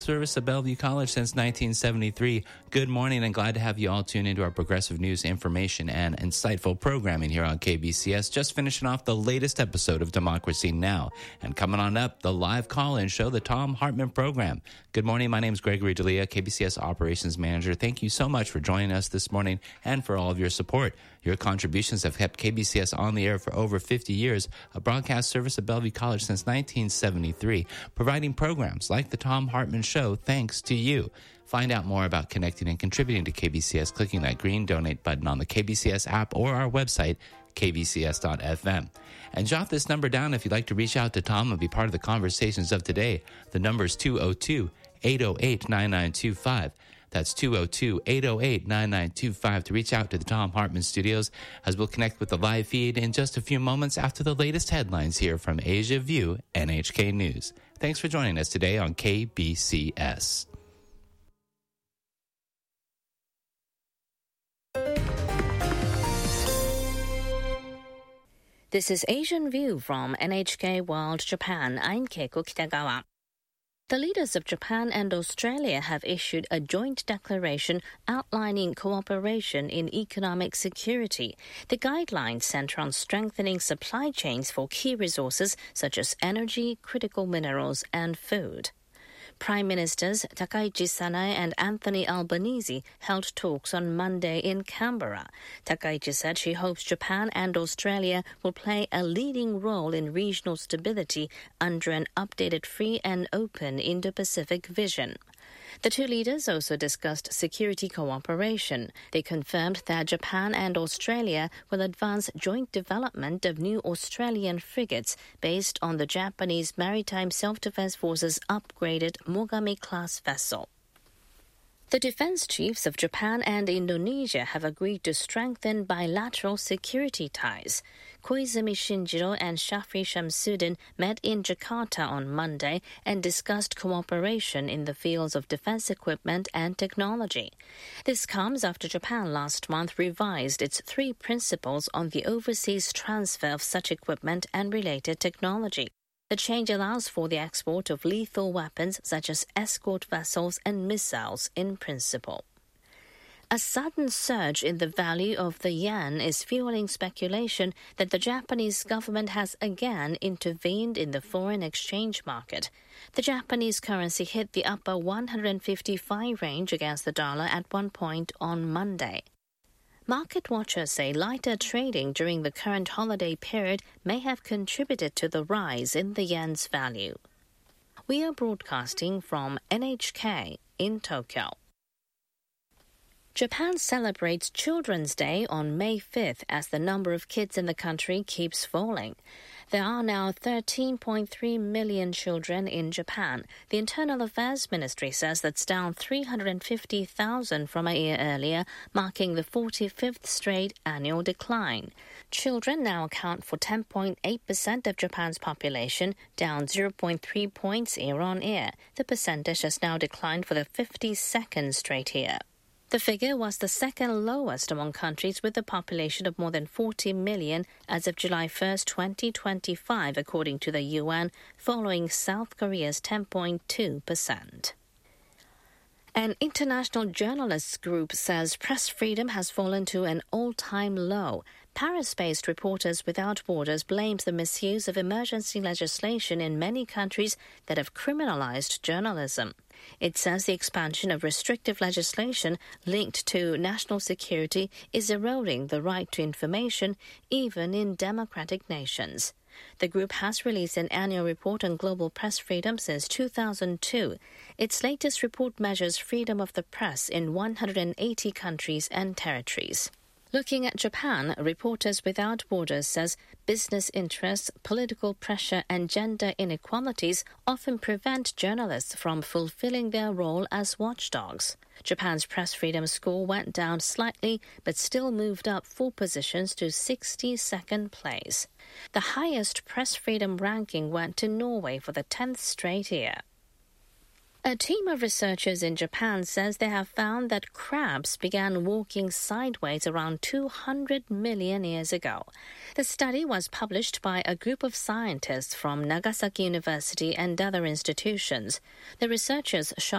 Service at Bellevue College since 1973. Good morning and glad to have you all tune into our progressive news, information, and insightful programming here on KBCS. Just finishing off the latest episode of Democracy Now! And coming on up, the live call-in show, the Thom Hartmann Program. Good morning, my name is Gregory D'Elia, KBCS Operations Manager. Thank you so much for joining us this morning and for all of your support. Your contributions have kept KBCS on the air for over 50 years, a broadcast service at Bellevue College since 1973, providing programs like the Thom Hartmann Show thanks to you. Find out more about connecting and contributing to KBCS clicking that green donate button on the KBCS app or our website, kbcs.fm. And jot this number down if you'd like to reach out to Tom and be part of the conversations of today. The number is 202-808-9925. That's 202-808-9925 to reach out to the Thom Hartmann Studios as we'll connect with the live feed in just a few moments after the latest headlines here from Asia View NHK News. Thanks for joining us today on KBCS. This is Asian View from NHK World Japan. I'm Keiko Kitagawa. The leaders of Japan and Australia have issued a joint declaration outlining cooperation in economic security. The guidelines center on strengthening supply chains for key resources such as energy, critical minerals, and food. Prime Ministers Takaichi Sanae and Anthony Albanese held talks on Monday in Canberra. Takaichi said she hopes Japan and Australia will play a leading role in regional stability under an updated free and open Indo-Pacific vision. The two leaders also discussed security cooperation. They confirmed that Japan and Australia will advance joint development of new Australian frigates based on the Japanese Maritime Self-Defense Force's upgraded Mogami-class vessel. The defense chiefs of Japan and Indonesia have agreed to strengthen bilateral security ties. Koizumi Shinjiro and Shafri Shamsuddin met in Jakarta on Monday and discussed cooperation in the fields of defense equipment and technology. This comes after Japan last month revised its 3 principles on the overseas transfer of such equipment and related technology. The change allows for the export of lethal weapons such as escort vessels and missiles in principle. A sudden surge in the value of the yen is fueling speculation that the Japanese government has again intervened in the foreign exchange market. The Japanese currency hit the upper 155 range against the dollar at one point on Monday. Market watchers say lighter trading during the current holiday period may have contributed to the rise in the yen's value. We are broadcasting from NHK in Tokyo. Japan celebrates Children's Day on May 5th as the number of kids in the country keeps falling. There are now 13.3 million children in Japan. The Internal Affairs Ministry says that's down 350,000 from a year earlier, marking the 45th straight annual decline. Children now account for 10.8% of Japan's population, down 0.3 points year on year. The percentage has now declined for the 52nd straight year. The figure was the second lowest among countries with a population of more than 40 million as of July 1, 2025, according to the UN, following South Korea's 10.2%. An international journalists group says press freedom has fallen to an all-time low. Paris-based Reporters Without Borders blames the misuse of emergency legislation in many countries that have criminalized journalism. It says the expansion of restrictive legislation linked to national security is eroding the right to information, even in democratic nations. The group has released an annual report on global press freedom since 2002. Its latest report measures freedom of the press in 180 countries and territories. Looking at Japan, Reporters Without Borders says business interests, political pressure, and gender inequalities often prevent journalists from fulfilling their role as watchdogs. Japan's press freedom score went down slightly, but still moved up 4 positions to 62nd place. The highest press freedom ranking went to Norway for the 10th straight year. A team of researchers in Japan says they have found that crabs began walking sideways around 200 million years ago. The study was published by a group of scientists from Nagasaki University and other institutions. The researchers showed